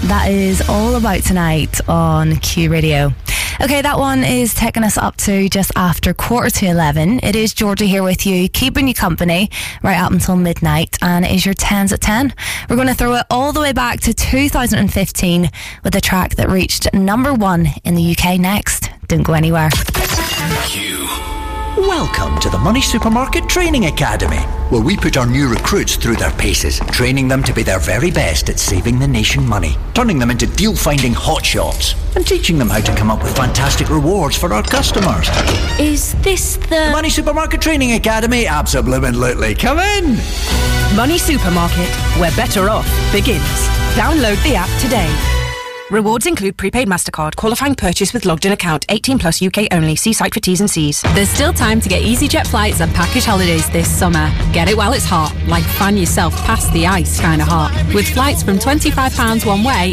That is All About Tonight on Q Radio. Okay, that one is taking us up to just after 11:15. It is Georgia here with you, keeping you company right up until midnight, and it is your 10s at 10. We're going to throw it all the way back to 2015 with a track that reached number 1 in the UK next. Don't go anywhere. Q. Welcome to the Money Supermarket Training Academy, where we put our new recruits through their paces, training them to be their very best at saving the nation money, turning them into deal-finding hotshots, and teaching them how to come up with fantastic rewards for our customers. Is this the Money Supermarket Training Academy? Absolutely. Come in! Money Supermarket, where better off begins. Download the app today. Rewards include prepaid MasterCard, qualifying purchase with logged in account, 18 plus UK only. See site for T's and C's. There's still time to get EasyJet flights and package holidays this summer. Get it while it's hot, like fan yourself past the ice kind of hot. With flights from £25 one way